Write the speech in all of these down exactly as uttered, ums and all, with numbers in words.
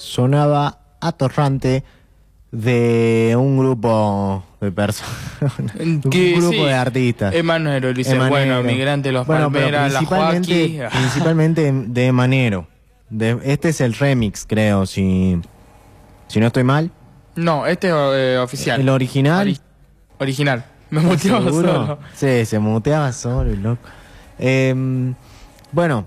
sonaba atorrante de un grupo de personas, un grupo sí, de artistas. Emanero, dice, Emanero. bueno, Migrante, Los Bueno, Palmeras, La principalmente, Joaquí. principalmente de Emanero. De, este es el remix, creo, si, si no estoy mal. No, este es eh, oficial. ¿El original? Ori- original. Me muteaba ¿Seguro? solo. Sí, se muteaba solo, el loco. Eh, bueno,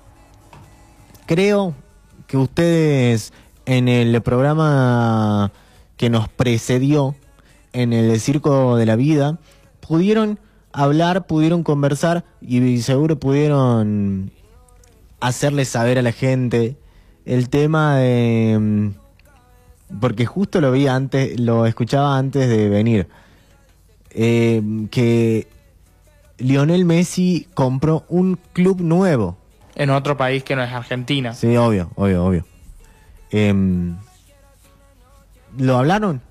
creo que ustedes en el programa que nos precedió, en el Circo de la Vida, pudieron hablar, pudieron conversar y seguro pudieron hacerle saber a la gente el tema de... Porque justo lo vi antes, lo escuchaba antes de venir, eh, que Lionel Messi compró un club nuevo. En otro país que no es Argentina. Sí, obvio, obvio, obvio. Eh, ¿Lo hablaron?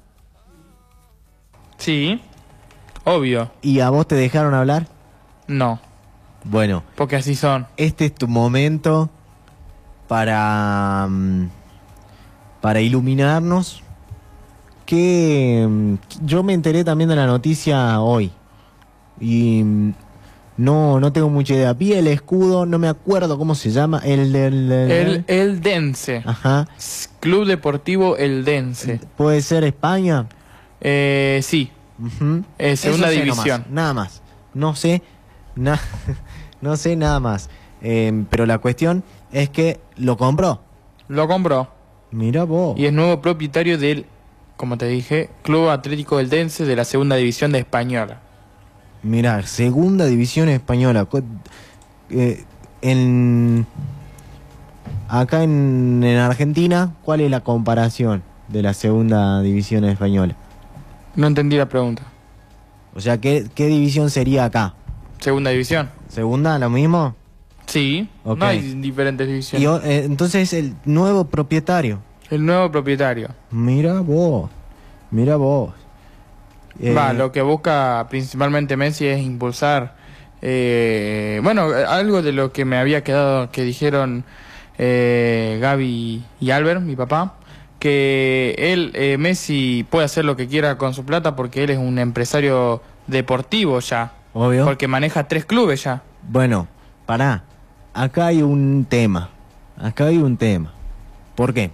Sí, obvio. ¿Y a vos te dejaron hablar? No, Bueno, porque así son. este es tu momento para, mm, para iluminarnos. Que mm, yo me enteré también de la noticia hoy. Y mm, no, no tengo mucha idea. Vi el escudo, no me acuerdo cómo se llama. El del... El, El Eldense. Ajá. Club Deportivo Eldense. ¿Puede ser España? Eh, sí, Ujú. eh, segunda Eso sé división. nomás, nada más. No sé, na- no sé nada más. Eh, pero la cuestión es que lo compró. Lo compró. Mira vos. Y es nuevo propietario del, como te dije, Club Atlético Eldense de la segunda división de Española. Mira, segunda división española. Cu- eh, en acá en, en Argentina, ¿cuál es la comparación de la segunda división española? No entendí la pregunta. O sea, ¿qué, qué división sería acá? ¿Segunda división? ¿Segunda, lo mismo? Sí, Ok. no hay diferentes divisiones. Y, o- eh, entonces el nuevo propietario. El nuevo propietario. Mira vos, mira vos. Eh, Va, lo que busca principalmente Messi es impulsar, eh, bueno, algo de lo que me había quedado, que dijeron eh, Gaby y Albert, mi papá, que él, eh, Messi, puede hacer lo que quiera con su plata porque él es un empresario deportivo ya, Obvio. porque maneja tres clubes ya. Bueno, pará. Acá hay un tema. Acá hay un tema. ¿Por qué?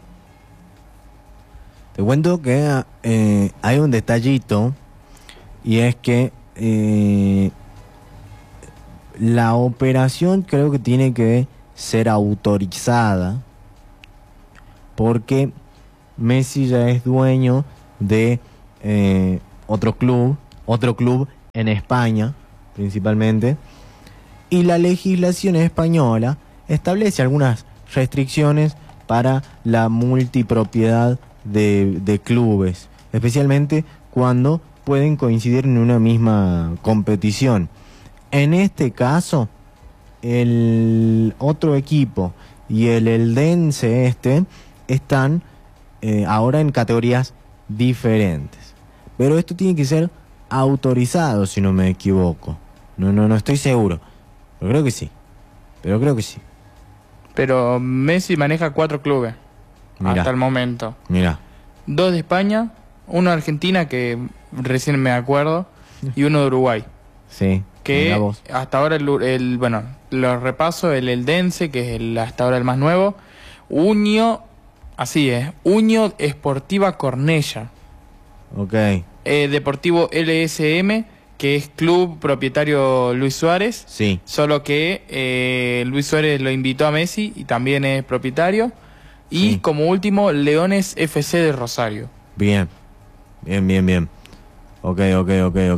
Te cuento que eh, hay un detallito. Y es que eh, la operación creo que tiene que ser autorizada. Porque Messi ya es dueño de eh, otro club. Otro club en España, principalmente. Y la legislación española establece algunas restricciones para la multipropiedad de, de clubes, especialmente cuando pueden coincidir en una misma competición. En este caso, el otro equipo y el Eldense este están eh, ahora en categorías diferentes. Pero esto tiene que ser autorizado, si no me equivoco. No, no, no estoy seguro. Pero creo que sí. Pero creo que sí. Pero Messi maneja cuatro clubes Mirá. hasta el momento. Mira. Dos de España, uno de Argentina, que recién me acuerdo, y uno de Uruguay. Sí. Que mirá vos. hasta ahora, el, el bueno, lo repaso, el Eldense, que es el, hasta ahora el más nuevo. Unio, así es, Unio Esportiva Cornella. Ok. Eh, Deportivo L S M, que es club propietario Luis Suárez. Sí. Solo que eh, Luis Suárez lo invitó a Messi y también es propietario. Y Sí. como último, Leones F C de Rosario. Bien. Bien, bien, bien. Ok, ok, ok, ok.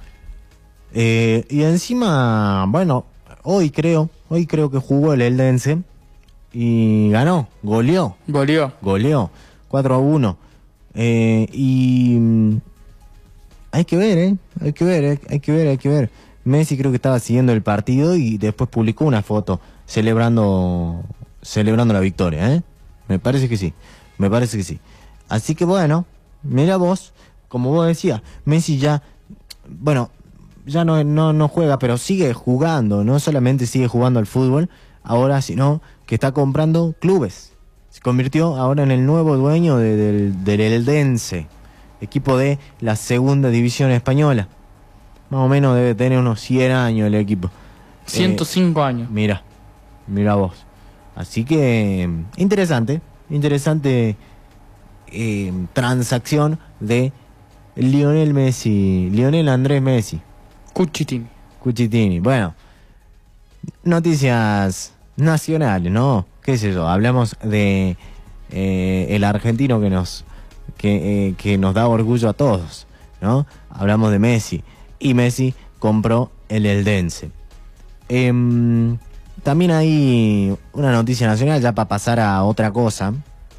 Eh, y encima, bueno, hoy creo, hoy creo que jugó el Eldense y ganó, goleó, Goleó. goleó, cuatro a uno. Eh, y mm, hay que ver, ¿eh? Hay que ver, eh, hay que ver, hay que ver. Messi creo que estaba siguiendo el partido y después publicó una foto celebrando, celebrando la victoria, ¿eh? Me parece que sí, me parece que sí. Así que bueno, mira vos, como vos decías, Messi ya, bueno, ya no, no, no juega, pero sigue jugando, no solamente sigue jugando al fútbol ahora, sino que está comprando clubes. Se convirtió ahora en el nuevo dueño de, del, del Eldense, equipo de la segunda división española. Más o menos debe tener unos cien años el equipo. ciento cinco eh, años. Mira, mira vos. Así que interesante, interesante eh, transacción de Lionel Messi, Lionel Andrés Messi. Cuchitini. Cuchitini. Bueno, noticias nacionales, ¿no? ¿Qué sé yo? Hablamos de eh, el argentino que nos que, eh, que nos da orgullo a todos, ¿no? Hablamos de Messi. Y Messi compró el Eldense. Eh, también hay una noticia nacional, ya para pasar a otra cosa.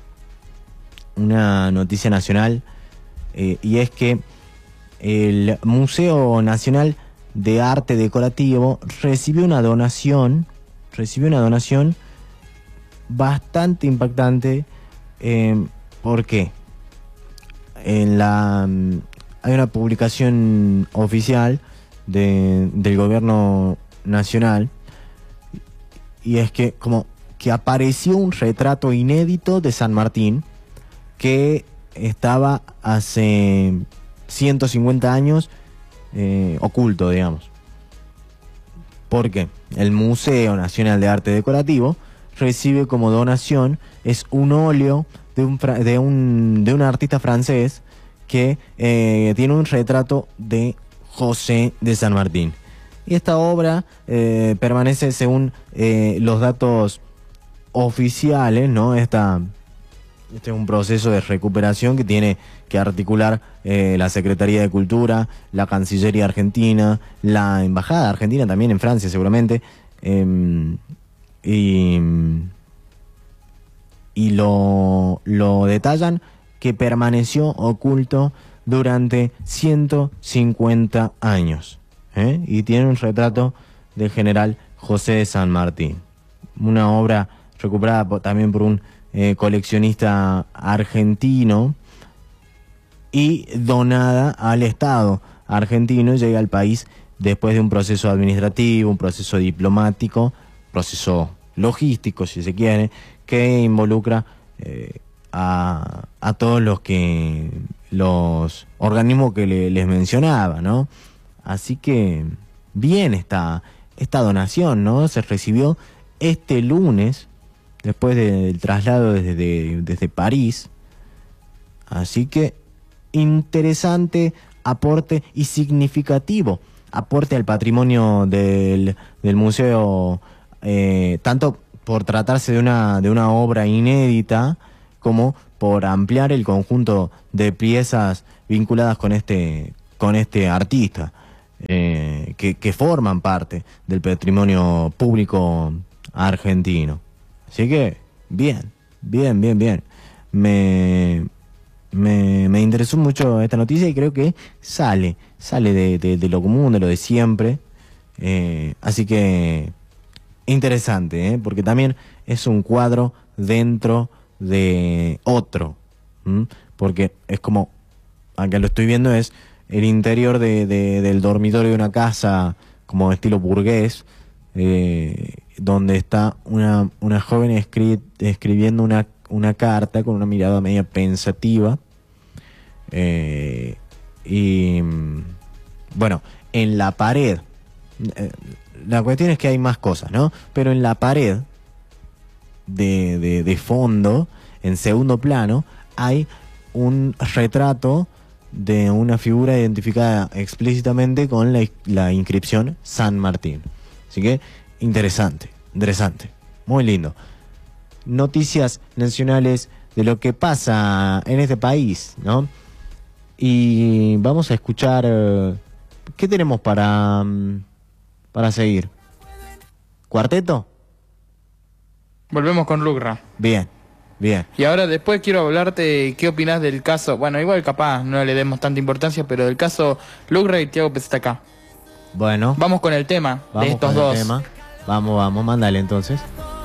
Una noticia nacional, eh, y es que el Museo Nacional de Arte Decorativo recibió una donación, recibió una donación bastante impactante. Eh, ¿Por qué? En la, hay una publicación oficial de, del gobierno nacional, y es que como que apareció un retrato inédito de San Martín que estaba hace ciento cincuenta años eh, oculto, digamos. Porque el Museo Nacional de Arte Decorativo recibe como donación, es un óleo de un, de un, de un artista francés que eh, tiene un retrato de José de San Martín. Y esta obra eh, permanece según eh, los datos oficiales, ¿no? Esta, este es un proceso de recuperación que tiene que articular eh, la Secretaría de Cultura, la Cancillería Argentina, la Embajada Argentina también en Francia seguramente, eh, y, y lo, lo detallan que permaneció oculto durante ciento cincuenta años. ¿Eh? Y tiene un retrato del general José de San Martín. Una obra recuperada por, también por un eh, coleccionista argentino y donada al Estado argentino. Llega al país después de un proceso administrativo, un proceso diplomático, proceso logístico, si se quiere, que involucra eh, a, a todos los que los organismos que le, les mencionaba, ¿no? Así que bien esta, esta donación, ¿no? Se recibió este lunes, después de, del traslado desde, de, desde París. Así que interesante aporte y significativo aporte al patrimonio del, del museo, eh, tanto por tratarse de una, de una obra inédita, como por ampliar el conjunto de piezas vinculadas con este, con este artista. Eh, que, que forman parte del patrimonio público argentino. Así que, bien, bien, bien, bien. Me, me, me interesó mucho esta noticia y creo que sale, sale de, de, de lo común, de lo de siempre. Eh, así que, interesante, ¿eh? Porque también es un cuadro dentro de otro. ¿Mm? Porque es como, acá lo estoy viendo, es el interior de, de, del dormitorio de una casa como estilo burgués, eh, donde está una, una joven escri escribiendo una, una carta con una mirada media pensativa. Eh, y bueno, en la pared, eh, la cuestión es que hay más cosas, ¿no? Pero en la pared de, de, de fondo, en segundo plano, hay un retrato de una figura identificada explícitamente con la, la inscripción San Martín. Así que interesante, interesante, muy lindo. Noticias nacionales de lo que pasa en este país, ¿no? Y vamos a escuchar, ¿qué tenemos para, para seguir? ¿Cuarteto? Volvemos con Lucra. Bien. Bien. Y ahora después quiero hablarte qué opinás del caso, bueno, igual capaz no le demos tanta importancia, pero del caso Lucra y Thiago P Z K. Bueno. Vamos con el tema vamos de estos con dos. El tema. Vamos, vamos, mándale entonces.